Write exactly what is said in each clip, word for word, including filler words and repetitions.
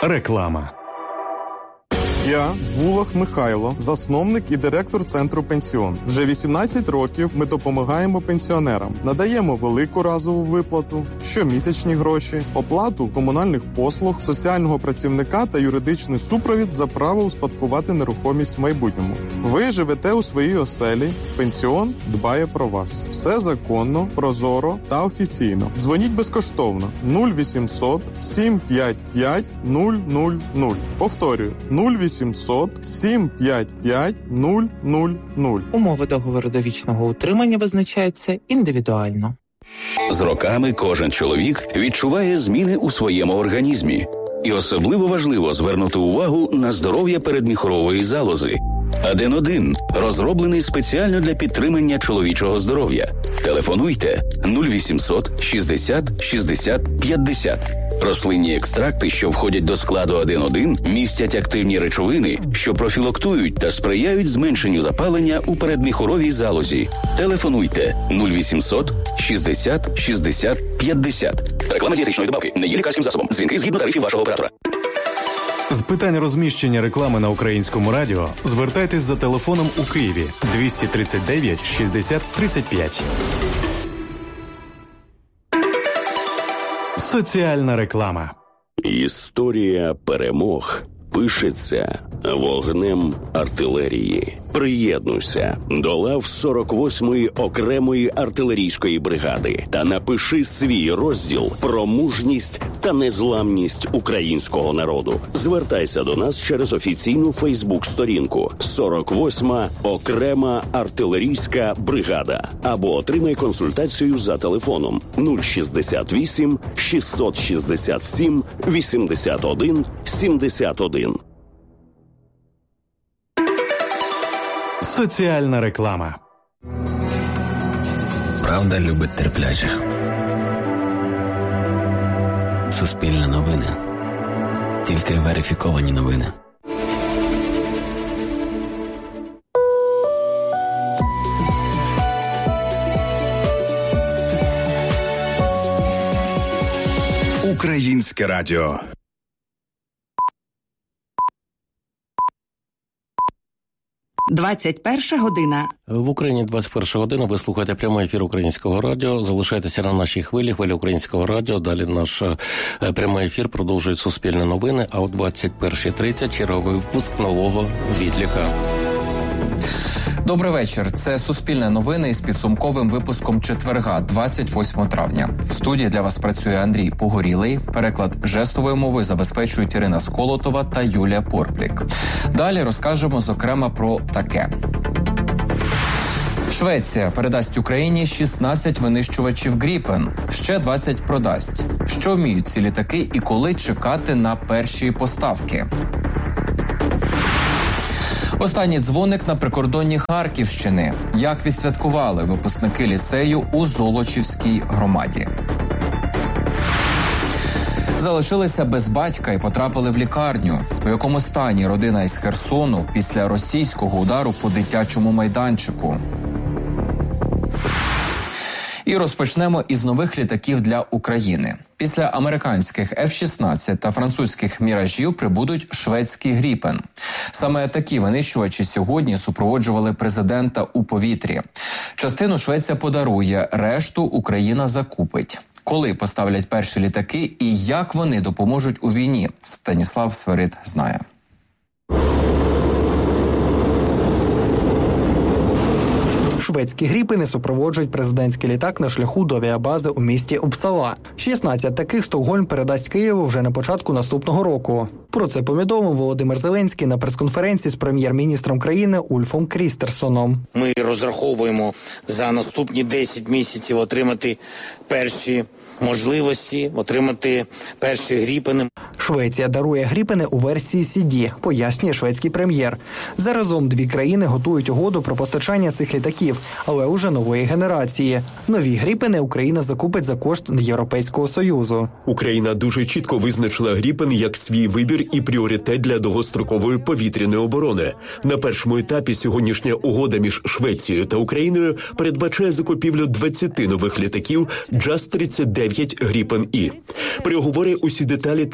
Реклама. Я Вулах Михайло, засновник і директор Центру Пенсіон. Вже вісімнадцять років ми допомагаємо пенсіонерам. Надаємо велику разову виплату, щомісячні гроші, оплату комунальних послуг, соціального працівника та юридичний супровід за право успадкувати нерухомість в майбутньому. Ви живете у своїй оселі, пенсіон дбає про вас. Все законно, прозоро та офіційно. Дзвоніть безкоштовно нуль вісімсот сім п'ять п'ять нуль нуль нуль. Повторюю, нуль вісімсот сім п'ять п'ять нуль нуль нуль. Умови договору довічного утримання визначаються індивідуально. З роками кожен чоловік відчуває зміни у своєму організмі. І особливо важливо звернути увагу на здоров'я передміхорової залози. Аден один розроблений спеціально для підтримання чоловічого здоров'я. Телефонуйте нуль вісімсот шістдесят шістдесят п'ятдесят. Рослинні екстракти, що входять до складу Аден один, містять активні речовини, що профілактують та сприяють зменшенню запалення у передміхоровій залозі. Телефонуйте нуль вісімсот шістдесят шістдесят п'ятдесят. Реклама дієтичної добавки не є лікарським засобом. Дзвінки згідно тарифів вашого оператора. З питань розміщення реклами на Українському радіо звертайтесь за телефоном у Києві двісті тридцять дев'ять шістдесят тридцять п'ять. Соціальна реклама. Історія перемог пишеться вогнем артилерії. Приєднуйся до лав сорок восьмої окремої артилерійської бригади та напиши свій розділ про мужність та незламність українського народу. Звертайся до нас через офіційну фейсбук-сторінку сорок восьма окрема артилерійська бригада або отримай консультацію за телефоном нуль шістдесят вісім шістсот шістдесят сім вісімдесят один сімдесят один. Соціальна реклама. Правда любить терпляче. Суспільне новини. Тільки верифіковані новини. Українське радіо. двадцять перша година. В Україні двадцять перша година. Ви слухаєте прямий ефір Українського радіо. Залишайтеся на нашій хвилі, хвилі Українського радіо. Далі наш прямий ефір продовжують Суспільне новини, а о двадцять перша тридцять черговий випуск нового відліка. Добрий вечір. Це Суспільне новини із підсумковим випуском четверга, двадцять восьмого травня. В студії для вас працює Андрій Погорілий. Переклад жестовою мовою забезпечують Ірина Сколотова та Юлія Порплік. Далі розкажемо, зокрема, про таке. Швеція передасть Україні шістнадцять винищувачів Гріпен. Ще двадцять продасть. Що вміють ці літаки і коли чекати на перші поставки? Останній дзвоник на прикордонні Харківщини. Як відсвяткували випускники ліцею у Золочівській громаді. Залишилися без батька і потрапили в лікарню. У якому стані родина із Херсону після російського удару по дитячому майданчику. І розпочнемо із нових літаків для України. Після американських еф шістнадцять та французьких «Міражів» прибудуть шведські «Гріпен». Саме такі винищувачі сьогодні супроводжували президента у повітрі. Частину Швеція подарує, решту Україна закупить. Коли поставлять перші літаки і як вони допоможуть у війні, Станіслав Свирид знає. Шведські «Гріпени» супроводжують президентський літак на шляху до авіабази у місті Упсала. шістнадцять таких Стокгольм передасть Києву вже на початку наступного року. Про це повідомив Володимир Зеленський на прес-конференції з прем'єр-міністром країни Ульфом Крістерсоном. Ми розраховуємо за наступні десять місяців отримати перші можливості, отримати перші «Гріпени». Швеція дарує «Гріпени» у версії сі ді, пояснює шведський прем'єр. Заразом дві країни готують угоду про постачання цих літаків, але уже нової генерації. Нові «Гріпени» Україна закупить за кошт Європейського Союзу. Україна дуже чітко визначила «Гріпен» як свій вибір і пріоритет для довгострокової повітряної оборони. На першому етапі сьогоднішня угода між Швецією та Україною передбачає закупівлю двадцять нових літаків джаз тридцять дев'ять «Гріпен І». Переговори, усі деталі та підготовка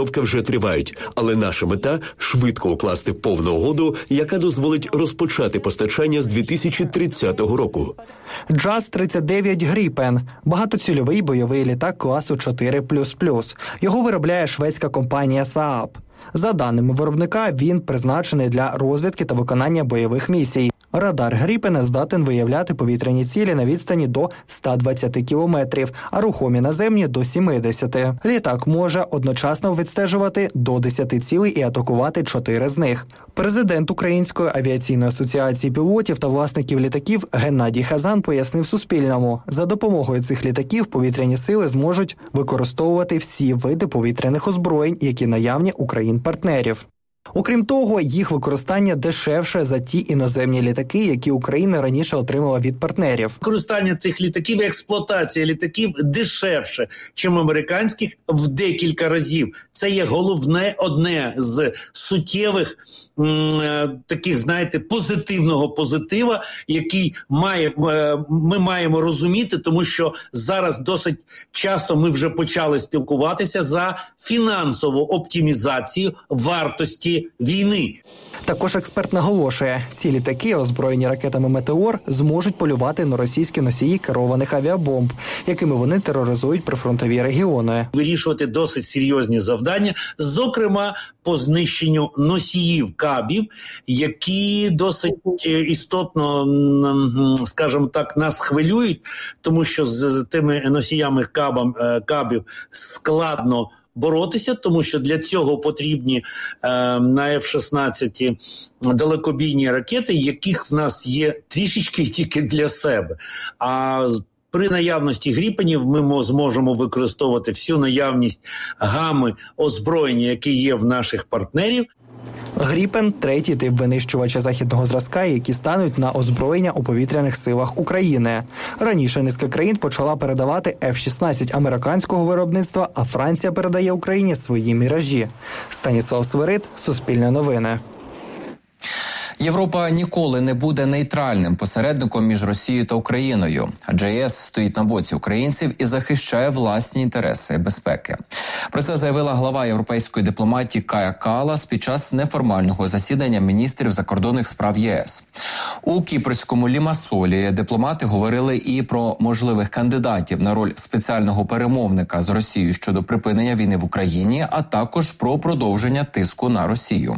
підготовка вже тривають, але наша мета – швидко укласти повну угоду, яка дозволить розпочати постачання з дві тисячі тридцятого року. Джаз тридцять дев'ять Гріпен – багатоцільовий бойовий літак класу чотири плюс плюс. Його виробляє шведська компанія Saab. За даними виробника, він призначений для розвідки та виконання бойових місій. Радар Гріпена здатен виявляти повітряні цілі на відстані до ста двадцяти кілометрів, а рухомі наземні – до сімдесяти. Літак може одночасно відстежувати до десяти цілей і атакувати чотири з них. Президент Української авіаційної асоціації пілотів та власників літаків Геннадій Хазан пояснив Суспільному, за допомогою цих літаків повітряні сили зможуть використовувати всі види повітряних озброєнь, які наявні у країн-партнерів. Окрім того, їх використання дешевше за ті іноземні літаки, які Україна раніше отримала від партнерів. Використання цих літаків і експлуатація літаків дешевше, чим американських, в декілька разів. Це є головне, одне з суттєвих м, таких, знаєте, позитивного позитива, який має, ми маємо розуміти, тому що зараз досить часто ми вже почали спілкуватися за фінансову оптимізацію вартості війни. Також експерт наголошує, ці літаки, озброєні ракетами «Метеор», зможуть полювати на російські носії керованих авіабомб, якими вони тероризують прифронтові регіони. Вирішувати досить серйозні завдання, зокрема по знищенню носіїв кабів, які досить істотно, скажімо так, нас хвилюють, тому що з тими носіями кабам, кабів складно боротися, тому що для цього потрібні е, на еф шістнадцять далекобійні ракети, яких в нас є трішечки тільки для себе. А при наявності Гріпенів ми зможемо використовувати всю наявність гами озброєння, які є в наших партнерів. Гріпен – третій тип винищувача західного зразка, які стануть на озброєння у повітряних силах України. Раніше низка країн почала передавати еф шістнадцять американського виробництва, а Франція передає Україні свої «Міражі». Станіслав Свирид, Суспільне новини. Європа ніколи не буде нейтральним посередником між Росією та Україною, адже ЄС стоїть на боці українців і захищає власні інтереси і безпеки. Про це заявила глава європейської дипломатії Кая Каллас під час неформального засідання міністрів закордонних справ ЄС. У кіпрському Лімасолі дипломати говорили і про можливих кандидатів на роль спеціального перемовника з Росією щодо припинення війни в Україні, а також про продовження тиску на Росію.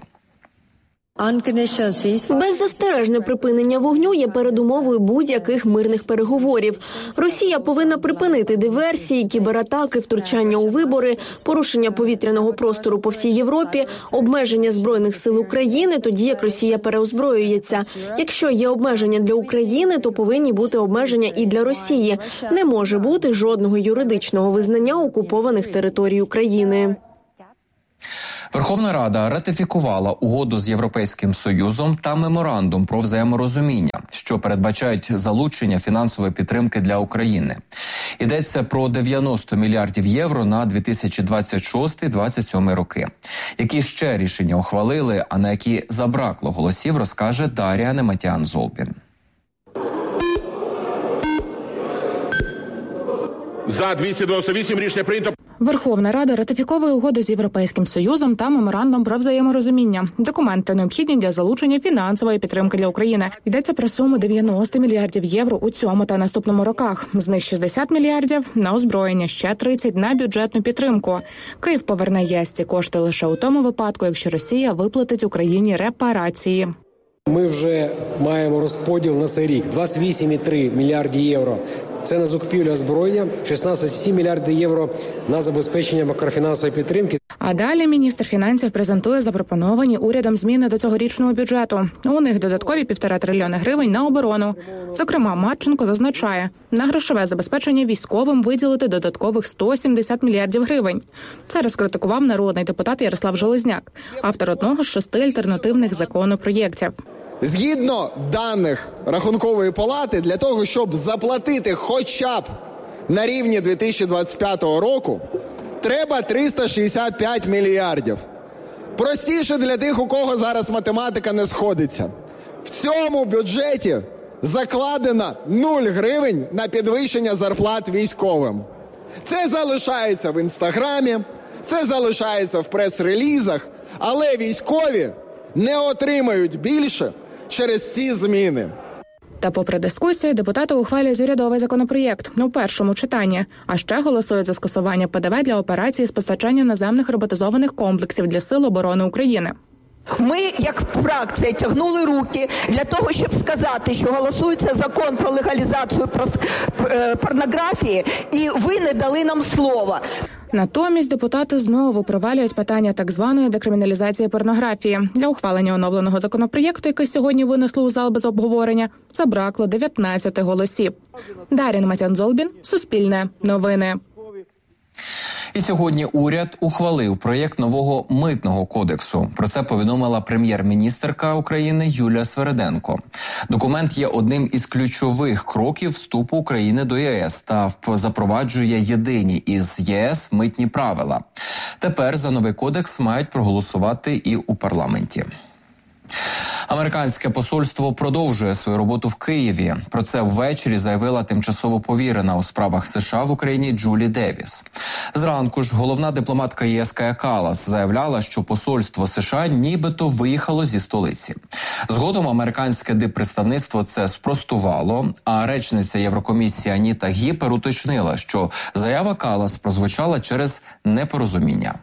Беззастережне припинення вогню є передумовою будь-яких мирних переговорів. Росія повинна припинити диверсії, кібератаки, втручання у вибори, порушення повітряного простору по всій Європі, обмеження Збройних сил України, тоді як Росія переозброюється. Якщо є обмеження для України, то повинні бути обмеження і для Росії. Не може бути жодного юридичного визнання окупованих територій України. Верховна Рада ратифікувала угоду з Європейським Союзом та меморандум про взаєморозуміння, що передбачають залучення фінансової підтримки для України. Йдеться про дев'яносто мільярдів євро на дві тисячі двадцять шостий - двадцять сьомий роки. Які ще рішення ухвалили, а на які забракло голосів, розкаже Дар'я Нематян-Золбін. За двісті дев'яносто вісім рішення прийнято. Верховна Рада ратифіковує угоду з Європейським Союзом та меморандум про взаєморозуміння. Документи необхідні для залучення фінансової підтримки для України. Йдеться про суму дев'яносто мільярдів євро у цьому та наступному роках. З них шістдесят мільярдів на озброєння, ще тридцять на бюджетну підтримку. Київ поверне ЄС ці кошти лише у тому випадку, якщо Росія виплатить Україні репарації. Ми вже маємо розподіл на цей рік. двадцять вісім цілих три мільярди євро. Це на закупівлю озброєння, шістнадцять цілих сім мільярдів євро на забезпечення макрофінансової підтримки. А далі міністр фінансів презентує запропоновані урядом зміни до цьогорічного бюджету. У них додаткові півтора трильйони гривень на оборону. Зокрема, Марченко зазначає, на грошове забезпечення військовим виділити додаткових сто сімдесят мільярдів гривень. Це розкритикував народний депутат Ярослав Железняк, автор одного з шести альтернативних законопроєктів. Згідно даних Рахункової палати, для того, щоб заплатити хоча б на рівні дві тисячі двадцять п'ятого року, треба триста шістдесят п'ять мільярдів. Простіше для тих, у кого зараз математика не сходиться. В цьому бюджеті закладено нуль гривень на підвищення зарплат військовим. Це залишається в Інстаграмі, Це залишається в прес-релізах, але військові не отримають більше через ці зміни. Та попри дискусію, депутати ухвалюють урядовий законопроєкт у першому читанні, а ще голосують за скасування ПДВ для операції з постачання наземних роботизованих комплексів для Сил оборони України. Ми, як фракція, тягнули руки для того, щоб сказати, що голосується закон про легалізацію порнографії, і ви не дали нам слова. Натомість депутати знову провалюють питання так званої декриміналізації порнографії. Для ухвалення оновленого законопроєкту, який сьогодні винесли у зал без обговорення, забракло дев'ятнадцять голосів. Дар'я Матян-Золбін, Суспільне, Новини. І сьогодні уряд ухвалив проєкт нового митного кодексу. Про це повідомила прем'єр-міністерка України Юлія Свериденко. Документ є одним із ключових кроків вступу України до ЄС та запроваджує єдині із ЄС митні правила. Тепер за новий кодекс мають проголосувати і у парламенті. Американське посольство продовжує свою роботу в Києві. Про це ввечері заявила тимчасово повірена у справах США в Україні Джулі Девіс. Зранку ж головна дипломатка ЄС Кая Каллас заявляла, що посольство США нібито виїхало зі столиці. Згодом американське диппредставництво це спростувало, а речниця Єврокомісії Аніта Гіпер уточнила, що заява Каллас прозвучала через непорозуміння.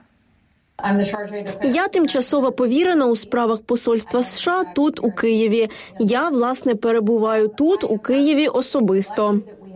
Я тимчасово повірена у справах посольства США тут, у Києві. Я, власне, перебуваю тут, у Києві, особисто.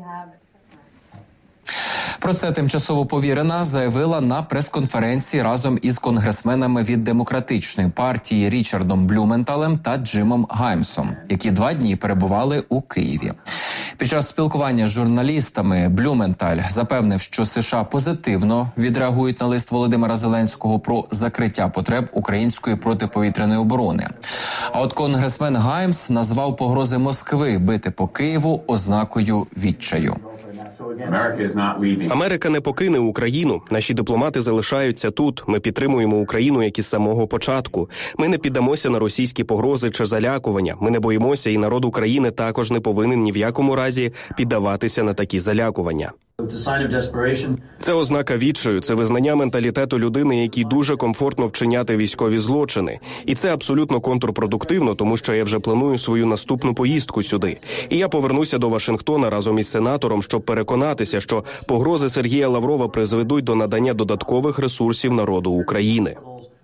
Про це тимчасово повірена заявила на прес-конференції разом із конгресменами від Демократичної партії Річардом Блюменталем та Джимом Гаймсом, які два дні перебували у Києві. Під час спілкування з журналістами Блюменталь запевнив, що США позитивно відреагують на лист Володимира Зеленського про закриття потреб української протиповітряної оборони. А от конгресмен Гаймс назвав погрози Москви бити по Києву ознакою відчаю. Америка не покине Україну. Наші дипломати залишаються тут. Ми підтримуємо Україну, як із самого початку. Ми не піддамося на російські погрози чи залякування. Ми не боїмося, і народ України також не повинен ні в якому разі піддаватися на такі залякування. Це ознака відчаю, це визнання менталітету людини, якій дуже комфортно вчиняти військові злочини. І це абсолютно контрпродуктивно, тому що я вже планую свою наступну поїздку сюди. І я повернуся до Вашингтона разом із сенатором, щоб переконатися, що погрози Сергія Лаврова призведуть до надання додаткових ресурсів народу України.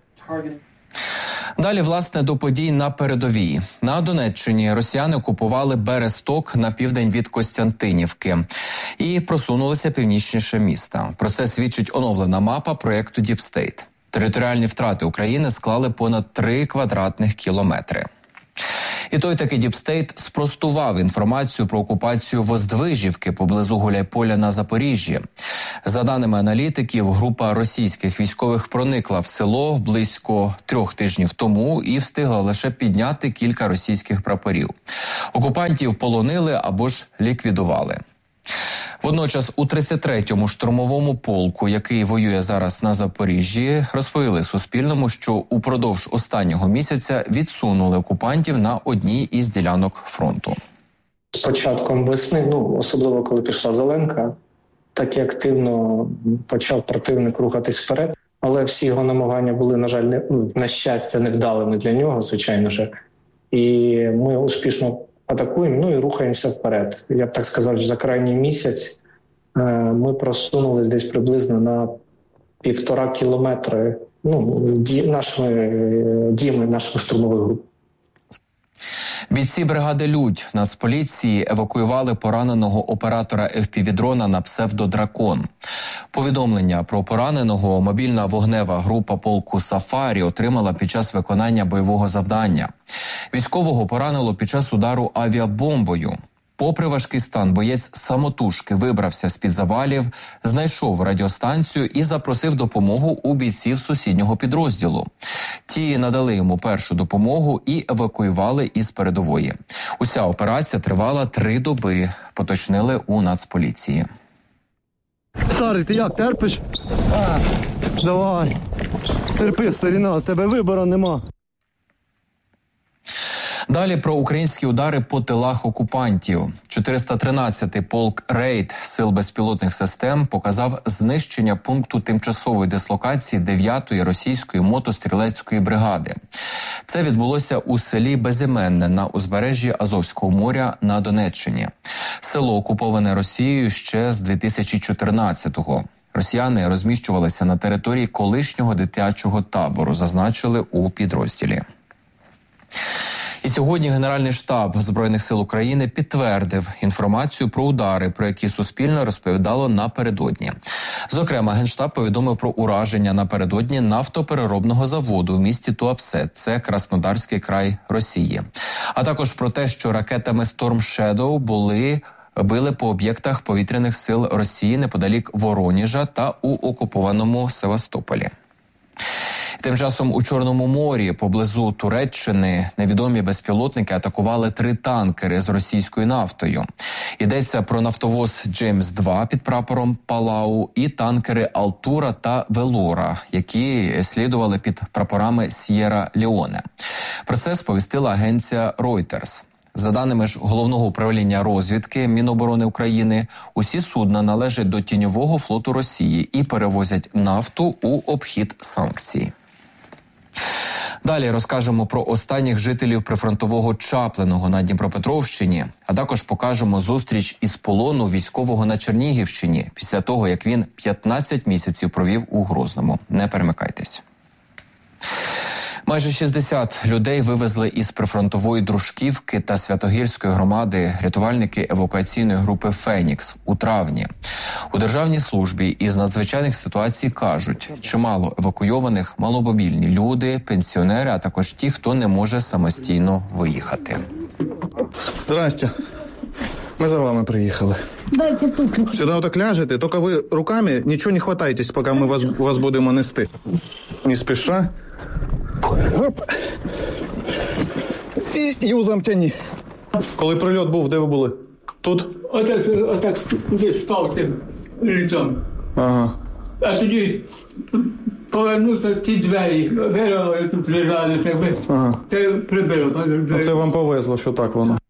Далі, власне, до подій на передовій. На Донеччині росіяни окупували Бересток на південь від Костянтинівки і просунулися північніше міста. Про це свідчить оновлена мапа проєкту Діпстейт. Територіальні втрати України склали понад три квадратних кілометри. І той таки Діпстейт спростував інформацію про окупацію Воздвижівки поблизу Гуляйполя на Запоріжжі. За даними аналітиків, група російських військових проникла в село близько трьох тижнів тому і встигла лише підняти кілька російських прапорів. Окупантів полонили або ж ліквідували. Водночас у тридцять третьому штурмовому полку, який воює зараз на Запоріжжі, розповіли Суспільному, що упродовж останнього місяця відсунули окупантів на одній із ділянок фронту. З початком весни, ну особливо коли пішла Зеленка, так і активно почав противник рухатись вперед, але всі його намагання були, на жаль, не, ну, на щастя, невдалими для нього, звичайно ж. І ми успішно атакуємо, ну і рухаємося вперед. Я б так сказав, за крайній місяць ми просунулись десь приблизно на півтора кілометри, ну, ді, нашими діями наших штурмових груп. Бійці бригади «Людь» Нацполіції евакуювали пораненого оператора еф пі ві-дрона на псевдодракон. Повідомлення про пораненого мобільна вогнева група полку «Сафарі» отримала під час виконання бойового завдання. Військового поранило під час удару авіабомбою. Попри важкий стан, боєць самотужки вибрався з-під завалів, знайшов радіостанцію і запросив допомогу у бійців сусіднього підрозділу. Ті надали йому першу допомогу і евакуювали із передової. Уся операція тривала три доби, поточнили у Нацполіції. Старий, ти як, терпиш? А, давай, терпи, старіна, тебе вибору нема. Далі про українські удари по тилах окупантів. чотириста тринадцятий полк «Рейд» сил безпілотних систем показав знищення пункту тимчасової дислокації дев'ятої російської мотострілецької бригади. Це відбулося у селі Безіменне на узбережжі Азовського моря на Донеччині. Село окуповане Росією ще з дві тисячі чотирнадцятого. Росіяни розміщувалися на території колишнього дитячого табору, зазначили у підрозділі. І сьогодні Генеральний штаб Збройних сил України підтвердив інформацію про удари, про які Суспільне розповідало напередодні. Зокрема, Генштаб повідомив про ураження напередодні нафтопереробного заводу в місті Туапсе, це Краснодарський край Росії. А також про те, що ракетами Storm Shadow були били по об'єктах повітряних сил Росії неподалік Вороніжа та у окупованому Севастополі. Тим часом у Чорному морі поблизу Туреччини невідомі безпілотники атакували три танкери з російською нафтою. Йдеться про нафтовоз «Джеймс-два» під прапором Палау і танкери «Алтура» та «Велора», які слідували під прапорами «С'єра-Леоне». Про це сповістила агенція Reuters. За даними ж Головного управління розвідки Міноборони України, усі судна належать до тіньового флоту Росії і перевозять нафту у обхід санкцій. Далі розкажемо про останніх жителів прифронтового Чаплиного на Дніпропетровщині, а також покажемо зустріч із полону військового на Чернігівщині після того, як він п'ятнадцять місяців провів у Грозному. Не перемикайтесь. Майже шістдесят людей вивезли із прифронтової Дружківки та Святогірської громади рятувальники евакуаційної групи «Фенікс» у травні. У Державній службі із надзвичайних ситуацій кажуть, чимало евакуйованих маломобільні люди, пенсіонери, а також ті, хто не може самостійно виїхати. Здрасте. Ми за вами приїхали. Дайте тут. Сюди отак ляжете, тільки ви руками нічого не хватайтесь, поки ми вас, вас будемо нести. Не спіша. Оп. І юзом тяні. Коли прильот був, де ви були? Тут? Отак, отак десь спав тим літом. Ага. А тоді повернувся ті двері, вирвали тут лежали, якби. Ага. Це прибило. Це вам повезло, що так воно.